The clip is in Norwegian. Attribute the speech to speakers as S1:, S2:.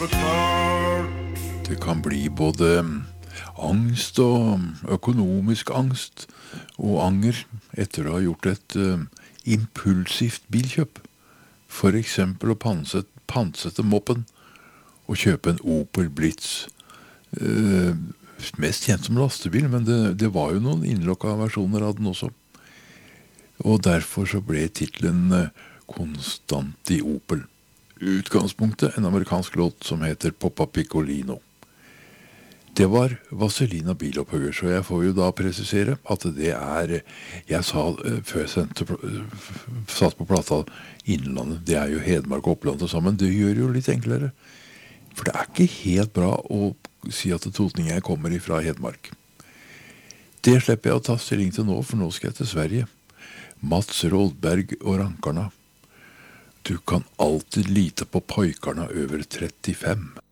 S1: betalt.
S2: Det kan bli både angst og økonomisk angst og anger etter å ha gjort et impulsivt bilkjøp. For eksempel å pansette moppen og kjøpe en Opel Blitz. Mest kjent som lastebil, men det var jo noen innlokka versjoner av den også. Og derfor så ble titlen Konstant i Opel. Utgangspunktet en amerikansk låt som heter Poppa Piccolino. Det var Vazelina Bilopphøgger, så jeg får jo da presisere at det jeg sa før jeg satt på plata Innlandet, det jo Hedmark og Oppland sammen, det gjør jo litt enklere. For det ikke helt bra å si at totninger kommer ifra Hedmark. Det slipper jeg å ta stilling til nå, for nå skal jeg til Sverige. Mats Rådberg og Rankarna. Du kan alltid lite på pojkarna over 35.